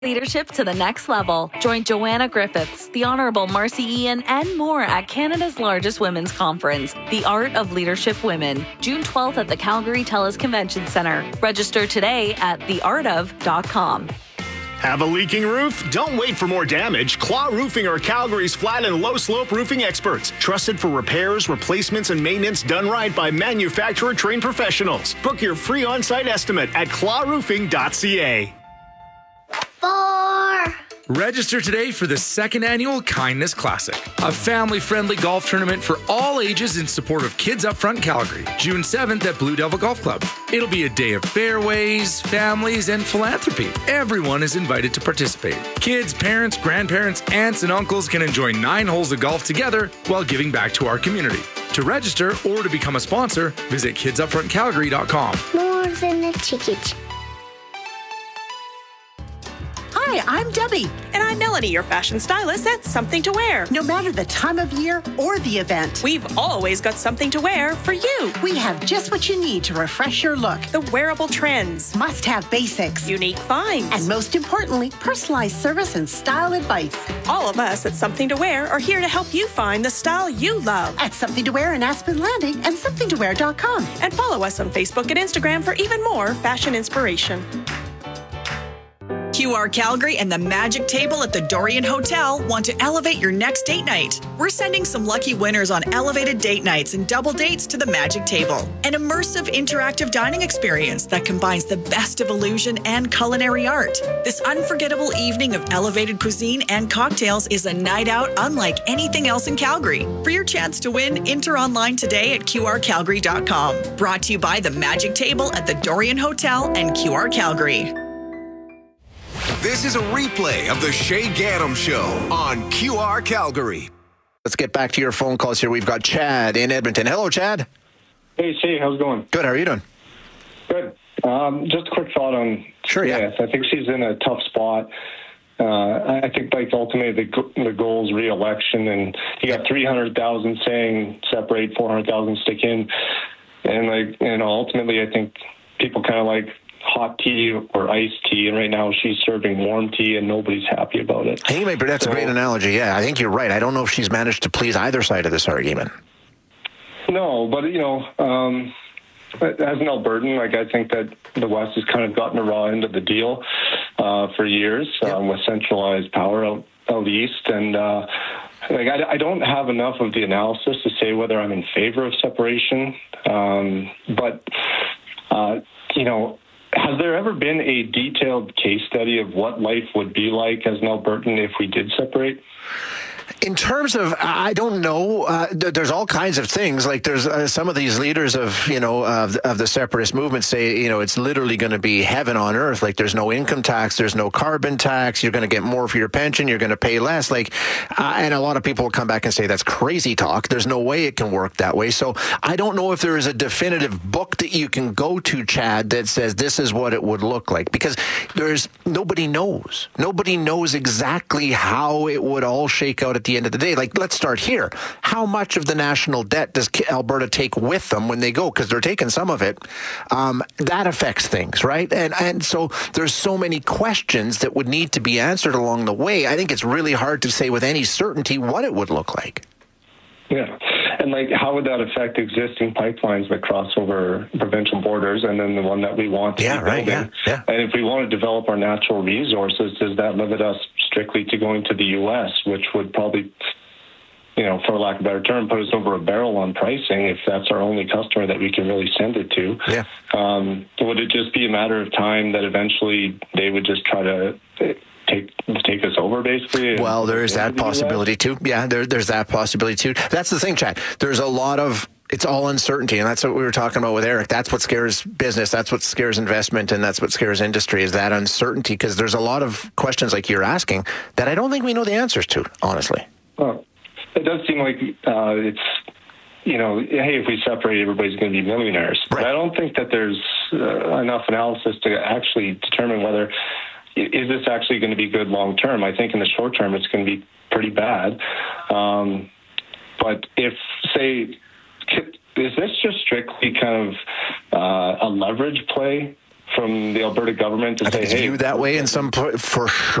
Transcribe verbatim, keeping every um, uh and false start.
Leadership to the next level. Join Joanna Griffiths, the Honourable Marcy Ian, and more at Canada's largest women's conference, The Art of Leadership Women, June twelfth at the Calgary TELUS Convention Centre. Register today at the art of dot com. Have a leaking roof? Don't wait for more damage. Claw Roofing are Calgary's flat and low slope roofing experts. Trusted for repairs, replacements, and maintenance done right by manufacturer trained professionals. Book your free on-site estimate at claw roofing dot c a. Four. Register today for the second annual Kindness Classic, a family-friendly golf tournament for all ages in support of Kids Upfront Calgary, June seventh at Blue Devil Golf Club. It'll be a day of fairways, families, and philanthropy. Everyone is invited to participate. Kids, parents, grandparents, aunts, and uncles can enjoy nine holes of golf together while giving back to our community. To register or to become a sponsor, visit kids up front calgary dot com. More than a ticket. Hi, I'm Debbie. And I'm Melanie, your fashion stylist at Something to Wear. No matter the time of year or the event, we've always got something to wear for you. We have just what you need to refresh your look. The wearable trends, must-have basics, unique finds, and most importantly, personalized service and style advice. All of us at Something to Wear are here to help you find the style you love. At Something to Wear in Aspen Landing and something to wear dot com. And follow us on Facebook and Instagram for even more fashion inspiration. Q R Calgary and the Magic Table at the Dorian Hotel want to elevate your next date night. We're sending some lucky winners on elevated date nights and double dates to the Magic Table, an immersive interactive dining experience that combines the best of illusion and culinary art. This unforgettable evening of elevated cuisine and cocktails is a night out unlike anything else in Calgary. For your chance to win, enter online today at q r calgary dot com. Brought to you by the Magic Table at the Dorian Hotel and Q R Calgary. This is a replay of the Shay Gaddam Show on Q R Calgary. Let's get back to your phone calls here. We've got Chad in Edmonton. Hello, Chad. Hey, Shay. How's it going? Good. How are you doing? Good. Um, just a quick thought on Sure, yeah. Yes, I think she's in a tough spot. Uh, I think, like, ultimately the, the goal is re-election, and you got three hundred thousand saying separate, four hundred thousand stick in. And, like, you know, ultimately I think people kind of like hot tea or iced tea, and right now she's serving warm tea and nobody's happy about it. I think maybe that's so, a great analogy. Yeah, I think you're right. I don't know if she's managed to please either side of this argument. No, but, you know, um, as an Albertan, like, I think that the West has kind of gotten a raw end of the deal uh, for years yep. um, with centralized power out, out east. And uh, like I, I don't have enough of the analysis to say whether I'm in favor of separation. Um, but, uh, you know, has there ever been a detailed case study of what life would be like as an Albertan if we did separate? In terms of, I don't know. Uh, th- there's all kinds of things. Like there's uh, some of these leaders of, you know, of, of the separatist movement say, you know, it's literally going to be heaven on earth. Like there's no income tax, there's no carbon tax. You're going to get more for your pension. You're going to pay less. Like, uh, and a lot of people will come back and say that's crazy talk. There's no way it can work that way. So I don't know if there is a definitive book that you can go to, Chad, that says this is what it would look like, because there's nobody knows. Nobody knows exactly how it would all shake out at the end of the day. Like, let's start here. How much of the national debt does Alberta take with them when they go? Because they're taking some of it. Um, that affects things, right? And and so there's so many questions that would need to be answered along the way. I think it's really hard to say with any certainty what it would look like. Yeah. And, like, how would that affect existing pipelines that cross over provincial borders and then the one that we want to yeah, be right, building? yeah, yeah. And if we want to develop our natural resources, does that limit us strictly to going to the U S, which would probably, you know, for lack of a better term, put us over a barrel on pricing if that's our only customer that we can really send it to? Yeah. Um, would it just be a matter of time that eventually they would just try to take take us over, basically? Well, there is that possibility too. Yeah, there, there's that possibility too. That's the thing, Chad. There's a lot of, it's all uncertainty, and that's what we were talking about with Eric. That's what scares business. That's what scares investment, and that's what scares industry, is that uncertainty, because there's a lot of questions like you're asking that I don't think we know the answers to, honestly. Well, it does seem like uh, it's, you know, hey, if we separate, everybody's going to be millionaires. Right. But I don't think that there's uh, enough analysis to actually determine whether, is this actually going to be good long term? I think in the short term, it's going to be pretty bad. Um, but if, say, is this just strictly kind of uh, a leverage play from the Alberta government to I say, think it's hey, viewed that way in some, for sure.